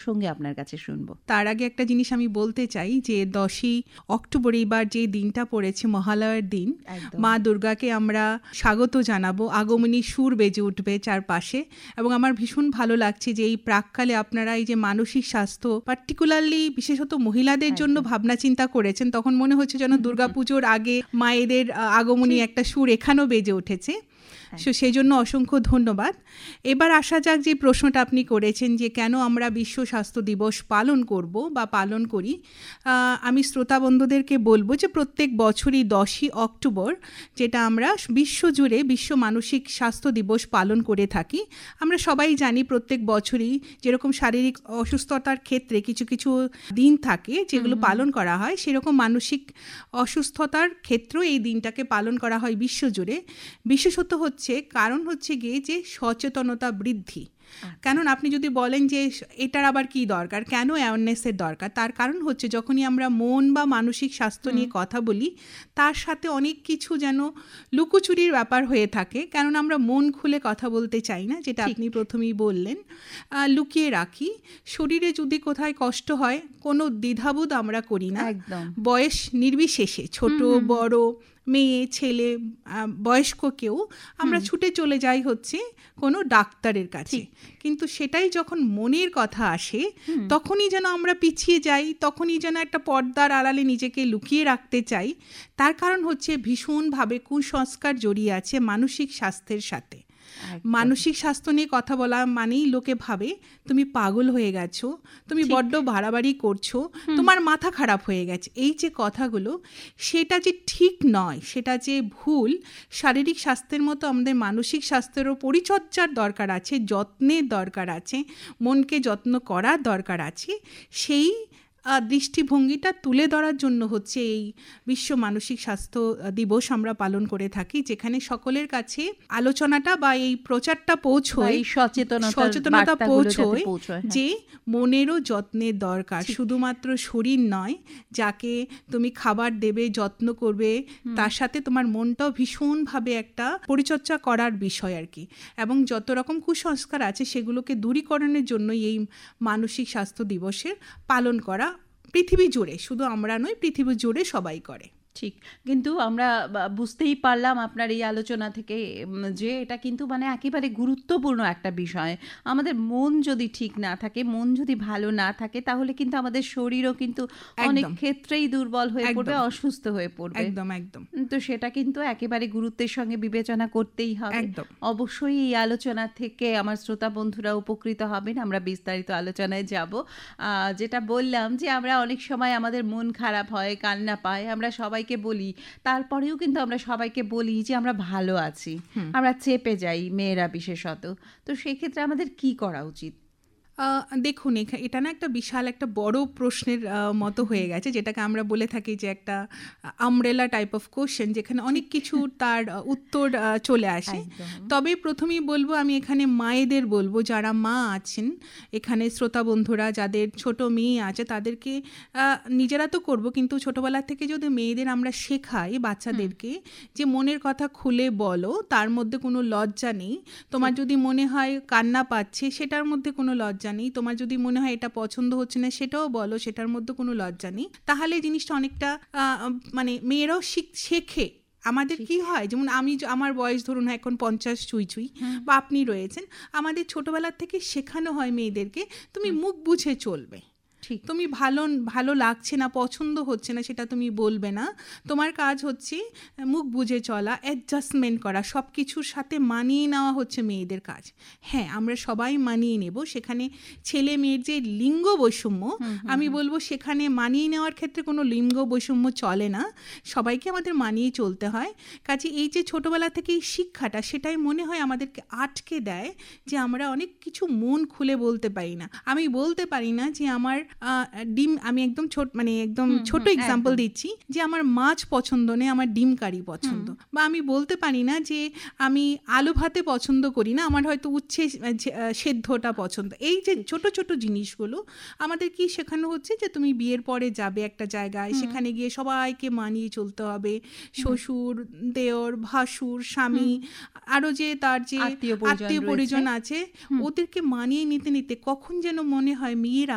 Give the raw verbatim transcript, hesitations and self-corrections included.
প্রসঙ্গে আপনার কাছে শুনবো। তার আগে একটা জিনিস আমি বলতে চাই যে দশই অক্টোবর এইবার যে দিনটা পড়েছে মহালয়ার দিন, মা দুর্গাকে আমরা স্বাগত জানাবো, আগমনী সুর বেজে উঠবে চারপাশে। এবং আমার ভীষণ ভালো লাগছে যে এই প্রাককালে আপনারা এই যে মানসিক স্বাস্থ্য পার্টিকুলারলি বিশেষত মহিলাদের জন্য ভাবনা চিন্তা করেছেন, তখন মনে হচ্ছে যেন দুর্গাপুজোর আগে মায়েদের আগমনী একটা সুর এখানেও বেজে উঠেছে। সো সেই জন্য অসংখ্য ধন্যবাদ। এবার আসা যাক যে প্রশ্নটা আপনি করেছেন যে কেন আমরা বিশ্ব স্বাস্থ্য দিবস পালন করব বা পালন করি। আমি শ্রোতা বন্ধুদেরকে বলবো যে প্রত্যেক বছরই দশই অক্টোবর, যেটা আমরা বিশ্বজুড়ে বিশ্ব মানসিক স্বাস্থ্য দিবস পালন করে থাকি। আমরা সবাই জানি প্রত্যেক বছরই যেরকম শারীরিক অসুস্থতার ক্ষেত্রে কিছু কিছু দিন থাকে যেগুলো পালন করা হয়, সেরকম মানসিক অসুস্থতার ক্ষেত্রেও এই দিনটাকে পালন করা হয় বিশ্বজুড়ে। বিশেষত হচ্ছে কারণ হচ্ছে গিয়ে যে সচেতনতা বৃদ্ধি। কারণ আপনি যদি বলেন যে এটার আবার কি দরকার, কেন অ্যাওয়ারনেসের দরকার, তার কারণ হচ্ছে যখনই আমরা মন বা মানসিক স্বাস্থ্য নিয়ে কথা বলি তার সাথে অনেক কিছু যেন লুকোচুরির ব্যাপার হয়ে থাকে। কারণ আমরা মন খুলে কথা বলতে চাই না, যেটা আপনি প্রথমেই বললেন, লুকিয়ে রাখি। শরীরে যদি কোথায় কষ্ট হয় কোনো দ্বিধাবোধ আমরা করি না, বয়স নির্বিশেষে, ছোট বড়, মেয়ে ছেলে বয়স্ক কেউ আমরা ছুটে চলে যাই হচ্ছে কোনো ডাক্তারের কাছে। কিন্তু সেটাই যখন মনের কথা আসে তখনই যেন আমরা পিছিয়ে যাই, তখনই যেন একটা পর্দার আড়ালে নিজেকে লুকিয়ে রাখতে চাই। তার কারণ হচ্ছে ভীষণভাবে কুসংস্কার জড়িয়ে আছে মানসিক স্বাস্থ্যের সাথে। মানসিক স্বাস্থ্য নিয়ে কথা বলা মানেই লোকে ভাবে তুমি পাগল হয়ে গেছো, তুমি বড্ড বাড়াবাড়ি করছো, তোমার মাথা খারাপ হয়ে গেছে। এই যে কথাগুলো, সেটা যে ঠিক নয়, সেটা যে ভুল। শারীরিক স্বাস্থ্যের মতো আমাদের মানসিক স্বাস্থ্যেরও পরিচর্যার দরকার আছে, যত্নের দরকার আছে, মনকে যত্ন করার দরকার আছে। সেই দৃষ্টিভঙ্গিটা তুলে ধরার জন্য হচ্ছে এই বিশ্ব মানসিক স্বাস্থ্য দিবস আমরা পালন করে থাকি, যেখানে সকলের কাছে আলোচনাটা বা এই প্রচারটা পৌঁছয়, সচেতনতা পৌঁছয় যে মনেরও যত্নের দরকার। শুধুমাত্র শরীর নয়, যাকে তুমি খাবার দেবে, যত্ন করবে, তার সাথে তোমার মনটাও ভীষণভাবে একটা পরিচর্যা করার বিষয় আর কি। এবং যত রকম কুসংস্কার আছে সেগুলোকে দূরীকরণের জন্য এই মানসিক স্বাস্থ্য দিবসের পালন করা পৃথিবী জুড়ে, শুধু আমরা নই, পৃথিবী জুড়ে সবাই করে। ঠিক, কিন্তু আমরা বুঝতেই পারলাম আপনার এই আলোচনা থেকে যে এটা কিন্তু মানে একেবারে গুরুত্বপূর্ণ একটা বিষয়। আমাদের মন যদি ঠিক না থাকে, মন যদি ভালো না থাকে, তাহলে কিন্তু আমাদের শরীরও কিন্তু অনেক ক্ষেত্রেই দুর্বল হয়ে পড়বে, অসুস্থ হয়ে পড়বে। একদম একদম। তো সেটা কিন্তু একেবারে গুরুত্বের সঙ্গে বিবেচনা করতেই হবে। অবশ্যই এই আলোচনা থেকে আমার শ্রোতা বন্ধুরা উপকৃত হবেন। আমরা বিস্তারিত আলোচনায় যাব। যেটা বললাম যে আমরা অনেক সময় আমাদের মন খারাপ হয়, কান্না পায়, আমরা সবাই বলি, তারপরেও কিন্তু আমরা সবাইকে বলি যে আমরা ভালো আছি, আমরা চেপে যাই, মেয়েরা বিশেষত। তো সেক্ষেত্রে আমাদের কি করা উচিত? দেখুন, এটা না একটা বিশাল একটা বড় প্রশ্নের মতো হয়ে গেছে, যেটাকে আমরা বলে থাকি যে একটা আমব্রেলা টাইপ অফ কোশ্চেন, যেখানে অনেক কিছু তার উত্তর চলে আসে। তবে প্রথমেই বলবো, আমি এখানে মায়েদের বলবো, যারা মা আছেন এখানে, শ্রোতা বন্ধুরা যাদের ছোট মেয়ে আছে, তাদেরকে নিজেরা তো করবো, কিন্তু ছোটবেলা থেকে যদি মেয়েদের আমরা শেখাই বাচ্চাদেরকে যে মনের কথা খুলে বলো, তার মধ্যে কোনো লজ্জা নেই। তোমার যদি মনে হয় কান্না পাচ্ছে, সেটার মধ্যে কোনো লজ্জা নেই। তোমার যদি মনে হয় এটা পছন্দ হচ্ছে না, সেটাও বলো, সেটার মধ্যে কোনো লজ্জা নেই। তাহলে জিনিসটা অনেকটা মানে মেয়েরাও শেখে। আমাদের কি হয়, যেমন আমি, আমার বয়স ধরুন এখন পঞ্চাশ ছুঁই ছুঁই, বা আপনি রয়েছেন, আমাদের ছোটবেলার থেকে শেখানো হয় মেয়েদেরকে তুমি মুখ বুঝে চলবে। তুমি ভালো ভালো লাগছে না, পছন্দ হচ্ছে না, সেটা তুমি বলবে না। তোমার কাজ হচ্ছে মুখ বুঝে চলা, অ্যাডজাস্টমেন্ট করা, সব কিছুর সাথে মানিয়ে নেওয়া হচ্ছে মেয়েদের কাজ। হ্যাঁ, আমরা সবাই মানিয়ে নেব। সেখানে ছেলে মেয়ের যে লিঙ্গ বৈষম্য, আমি বলবো সেখানে মানিয়ে নেওয়ার ক্ষেত্রে কোনো লিঙ্গ বৈষম্য চলে না, সবাইকে আমাদের মানিয়ে চলতে হয়। কাজে এই যে ছোটোবেলা থেকে এই শিক্ষাটা, সেটাই মনে হয় আমাদেরকে আটকে দেয় যে আমরা অনেক কিছু মন খুলে বলতে পারি না। আমি বলতে পারি না যে আমার ডিম, আমি একদম ছোট মানে একদম ছোট এক্সাম্পল দিচ্ছি, যে আমার মাছ পছন্দ নেই, আমার ডিম কারি পছন্দ। বা আমি বলতে পারি না যে আমি আলু ভাতে পছন্দ করি না, আমার হয়তো উচ্ছে সেদ্ধটা পছন্দ। এই যে ছোট ছোট জিনিসগুলো আমাদের কি শেখানো হচ্ছে যে তুমি বিয়ের পরে যাবে একটা জায়গায়, সেখানে গিয়ে সবাইকে মানিয়ে চলতে হবে, শ্বশুর, দেওর, ভাসুর, স্বামী, আরো যে তার যে আত্মীয় পরিজন আছে, ওদেরকে মানিয়ে নিতে নিতে কখন যেন মনে হয় মেয়েরা